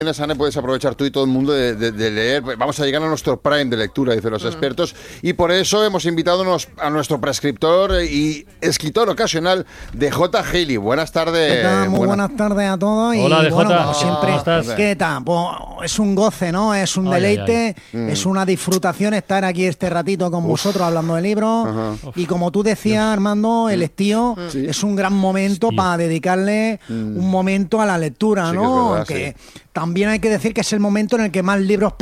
Ana, puedes aprovechar tú y todo el mundo de leer. Vamos a llegar a nuestro prime de lectura, dicen los expertos, y por eso hemos invitado a nuestro prescriptor y escritor ocasional de J. Haley. Buenas tardes. ¿Qué tal? Muy buenas tardes a todos. Hola, y bueno, DJ. como siempre, ¿Cómo estás? ¿qué tal? Pues es un goce, ¿no? Es un deleite, es una disfrutación estar aquí este ratito con vosotros hablando de libros. Y como tú decías, Armando, el estío es un gran momento para dedicarle un momento a la lectura, Sí, ¿no? que es verdad, Aunque también hay que decir que es el momento en el que más libros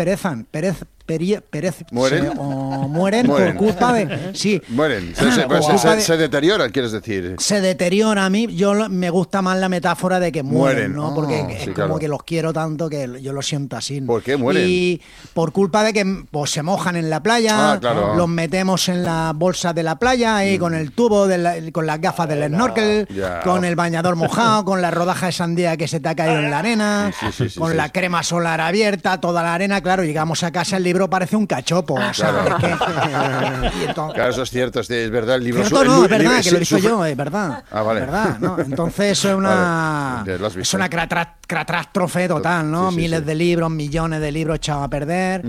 mueren por culpa de... Sí. Mueren. Se deterioran, quieres decir. Se deteriora. A mí me gusta más la metáfora de que mueren, ¿no? Porque es sí, como claro. que los quiero tanto que yo lo siento así. ¿Por qué mueren? Y por culpa de que pues, se mojan en la playa, claro. los metemos en las bolsas de la playa ahí con el tubo, con las gafas del snorkel, Ya. con el bañador mojado, con la rodaja de sandía que se te ha caído en la arena, con la crema solar abierta, toda la arena. Claro, llegamos a casa, el libro parece un cachopo. O sea, Claro. es que... y entonces, Claro, eso es cierto, es verdad. El libro cierto, no, es verdad, libro- que lo he dicho sufre- yo, es verdad. Ah, vale. Es verdad, ¿no? Entonces eso es una, Vale, lo has visto. es una catástrofe total, ¿no? Sí, sí, Miles sí. de libros, millones de libros echados a perder.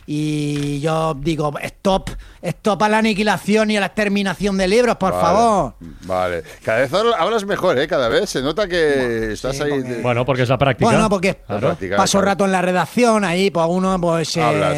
Y yo digo, stop a la aniquilación y a la exterminación de libros, por favor. Vale. Cada vez hablas mejor, ¿eh? Cada vez se nota que estás ahí... porque- Bueno, porque es la práctica. Bueno, porque La práctica, paso claro. rato en la redacción, ahí pues uno pues se Hablas.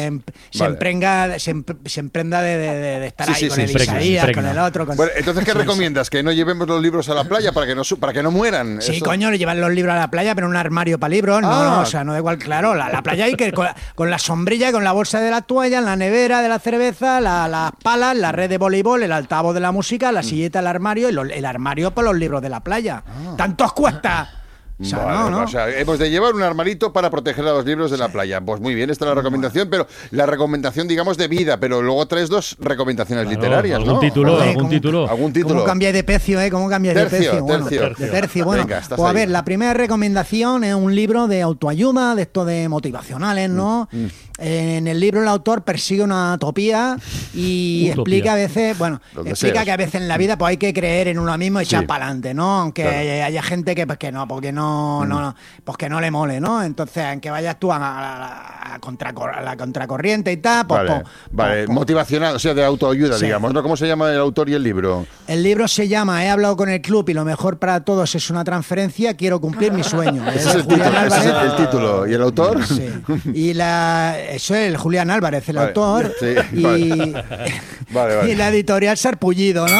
Vale. emprenda de estar Sí, ahí sí, con sí, el impregna, Isaías, con impregna. el otro. Bueno, entonces, ¿qué recomiendas? ¿Que no llevemos los libros a la playa para que no mueran? Sí, Eso- coño, le llevan los libros a la playa, pero en un armario para libros, no, o sea, no da igual, claro, la playa hay que con la sombrilla, con la bolsa de la toalla, en la nevera de la cerveza, las palas, la red de voleibol, el altavoz de la música, la silleta, el armario, y el armario para los libros de la playa. ¿Tanto os cuesta? O sea, Vale, no. o sea, hemos de llevar un armarito para proteger a los libros de la playa. Pues muy bien, esta es la recomendación, pero la recomendación, digamos, de vida, pero luego traes dos recomendaciones Claro, literarias, algún ¿no? título, Joder, algún ¿cómo- título. ¿Algún título? ¿Cómo cambiáis de precio, ¿Cómo cambiáis de Tercio, precio? Bueno, tercio. de tercio. Bueno, Venga, estás pues a ahí. ver, la primera recomendación es un libro de autoayuda, de esto de motivacionales, ¿no? En el libro el autor persigue una utopía y Utopía. explica a veces, bueno, Los explica deseos. que a veces en la vida pues hay que creer en uno mismo y echar Sí. para adelante, ¿no? Aunque Claro. haya gente que pues que no, porque no, pues que no le mole, ¿no? Entonces, aunque vayas tú a la contracorriente y tal, pues, Vale, motivacional, o sea, de autoayuda, Sí. digamos, ¿no? ¿Cómo se llama el autor y el libro? el libro se llama He hablado con el club y lo mejor para todos es una transferencia, quiero cumplir mi sueño. Ese es el Julián título, ese es Álvarez. el título. ¿Y el autor? Sí. Y eso es el Julián Álvarez, el Vale, autor. sí, y, Vale. y la editorial Sarpullido, ¿no?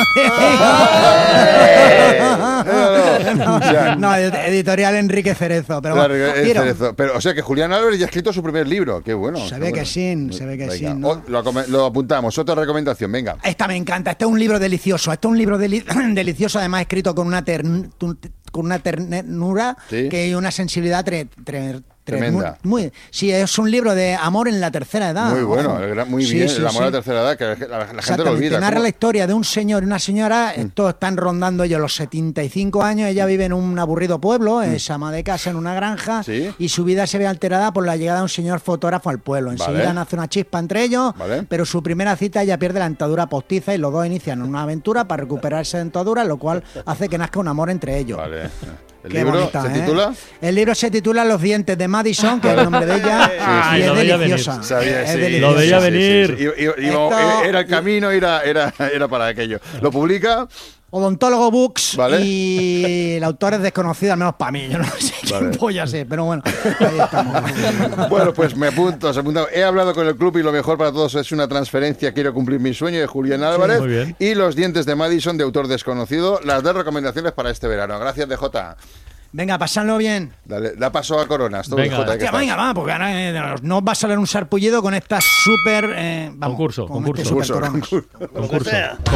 No, editorial Enrique Cerezo. Pero Claro, bueno, es Ciro, Cerezo. Pero, o sea, que Julián Álvarez ya ha escrito su primer libro. Qué bueno. Se qué ve bueno. que sí, se ve que sí, Venga, ¿no? lo apuntamos. Otra recomendación, venga. Esta me encanta, este es un libro delicioso, este es un libro delicioso, además escrito con una ternura Sí. que hay una sensibilidad Tremenda. sí, es un libro de amor en la tercera edad. Muy bueno, ojo. muy Sí, bien. sí, El amor a la sí. tercera edad, que la gente lo Exactamente, olvida. narra ¿Cómo? la historia de un señor y una señora, estos están rondando ellos los 75 años, ella vive en un aburrido pueblo, es ama de casa en una granja, Sí. y su vida se ve alterada por la llegada de un señor fotógrafo al pueblo. Enseguida Vale. nace una chispa entre ellos, Vale. pero su primera cita ella pierde la dentadura postiza y los dos inician una aventura para recuperar esa dentadura, lo cual hace que nazca un amor entre ellos. Vale. ¿El Qué libro bonita, se ¿eh? titula? El libro se titula Los dientes de Madison, que es el nombre de ella, Ay, y es lo veía deliciosa. venir. Sabía, Es sí. deliciosa. Lo veía venir. Esto- Era el camino, era para aquello. ¿Lo publica? Odontólogo Books, Vale. y el autor es desconocido, al menos para mí. Yo no sé quién Vale. polla sé, pero bueno, ahí estamos. Bueno, pues me apunto, se apunta. He hablado con el club y lo mejor para todos es una transferencia. Quiero cumplir mi sueño, de Julián Álvarez. muy bien. Y Los dientes de Madison, de autor desconocido. Las dos recomendaciones para este verano. Gracias, DJ. Venga, pasadlo bien. Dale, da paso a Coronas. Todo Venga. DJ, que Hostia, estás. venga, va, porque ahora no va a salir un sarpullido con esta súper... vamos, Concurso, con concurso. este súper coronas. Concurso.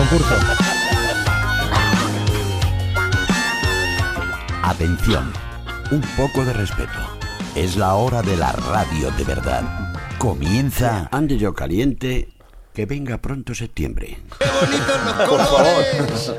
Atención, un poco de respeto. Es la hora de la radio de verdad. Comienza Ande yo caliente, que venga pronto septiembre. Por favor.